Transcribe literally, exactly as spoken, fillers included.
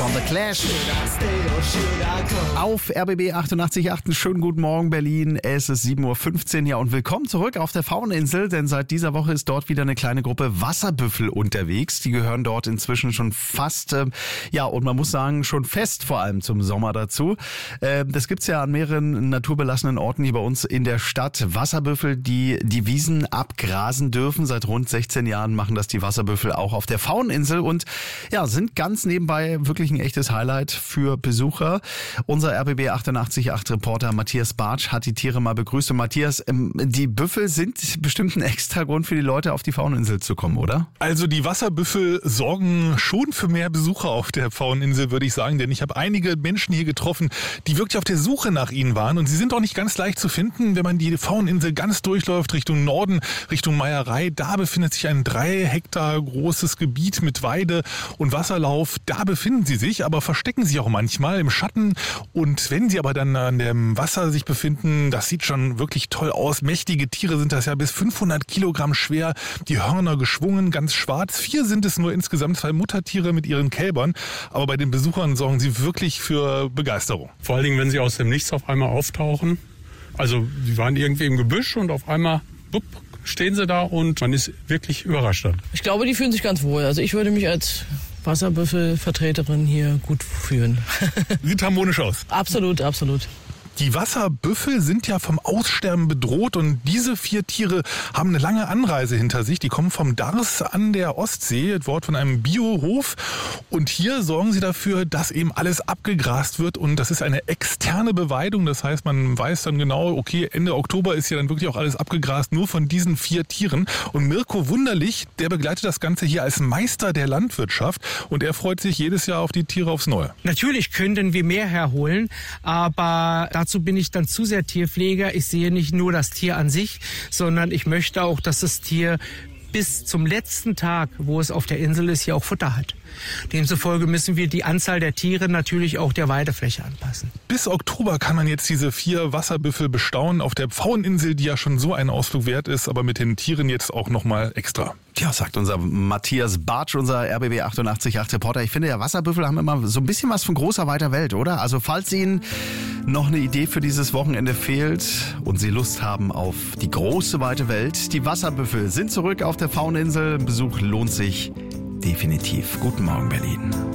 von The Clash. Auf R B B achtundachtzig Komma acht. Schönen guten Morgen Berlin. Es ist sieben Uhr fünfzehn hier und willkommen zurück auf der Fauninsel, denn seit dieser Woche ist dort wieder eine kleine Gruppe Wasserbüffel unterwegs. Die gehören dort inzwischen schon fast, äh, ja und man muss sagen, schon fest vor allem zum Sommer dazu. Äh, das gibt's ja an mehreren naturbelassenen Orten hier bei uns in der Stadt. Wasserbüffel, die die Wiesen abgrasen dürfen. Seit rund sechzehn Jahren machen das die Wasserbüffel auch auf der Fauninsel und ja, sind ganz nebenbei wirklich ein echtes Highlight für Besucher. Unser R B B achtundachtzig Komma acht Reporter Matthias Bartsch hat die Tiere mal begrüßt. Und Matthias, die Büffel sind bestimmt ein extra Grund für die Leute, auf die Fauninsel zu kommen, oder? Also die Wasserbüffel sorgen schon für mehr Besucher auf der Fauninsel, würde ich sagen. Denn ich habe einige Menschen hier getroffen, die wirklich auf der Suche nach ihnen waren. Und sie sind auch nicht ganz leicht zu finden, wenn man die Fauninsel ganz durchläuft, Richtung Norden, Richtung Meierei. Da befindet sich ein drei Hektar großes Gebiet mit Weide und Wasserlauf. Da befinden sie sich, aber verstecken sich auch manchmal im Schatten. Und wenn sie aber dann an dem Wasser sich befinden, das sieht schon wirklich toll aus. Mächtige Tiere sind das ja, bis fünfhundert Kilogramm schwer, die Hörner geschwungen, ganz schwarz. Vier sind es nur insgesamt, zwei Muttertiere mit ihren Kälbern. Aber bei den Besuchern sorgen sie wirklich für Begeisterung. Vor allen Dingen, wenn sie aus dem Nichts auf einmal auftauchen. Also sie waren irgendwie im Gebüsch und auf einmal bupp, stehen sie da und man ist wirklich überrascht dann. Ich glaube, die fühlen sich ganz wohl. Also ich würde mich als Wasserbüffelvertreterin hier gut fühlen. Sieht harmonisch aus. Absolut, absolut. Die Wasserbüffel sind ja vom Aussterben bedroht und diese vier Tiere haben eine lange Anreise hinter sich. Die kommen vom Dars an der Ostsee, dort von einem Biohof. Und hier sorgen sie dafür, dass eben alles abgegrast wird. Und das ist eine externe Beweidung. Das heißt, man weiß dann genau, okay, Ende Oktober ist ja dann wirklich auch alles abgegrast, nur von diesen vier Tieren. Und Mirko Wunderlich, der begleitet das Ganze hier als Meister der Landwirtschaft. Und er freut sich jedes Jahr auf die Tiere aufs Neue. Natürlich könnten wir mehr herholen, aber dazu bin ich dann zu sehr Tierpfleger. Ich sehe nicht nur das Tier an sich, sondern ich möchte auch, dass das Tier bis zum letzten Tag, wo es auf der Insel ist, hier auch Futter hat. Demzufolge müssen wir die Anzahl der Tiere natürlich auch der Weidefläche anpassen. Bis Oktober kann man jetzt diese vier Wasserbüffel bestaunen auf der Fauninsel, die ja schon so ein Ausflug wert ist, aber mit den Tieren jetzt auch nochmal extra. Ja, sagt unser Matthias Bartsch, unser R B B achtundachtzig Komma acht Reporter. Ich finde, ja, Wasserbüffel haben immer so ein bisschen was von großer, weiter Welt, oder? Also falls Ihnen noch eine Idee für dieses Wochenende fehlt und Sie Lust haben auf die große, weite Welt, die Wasserbüffel sind zurück auf der Fauninsel. Besuch lohnt sich definitiv. Guten Morgen, Berlin.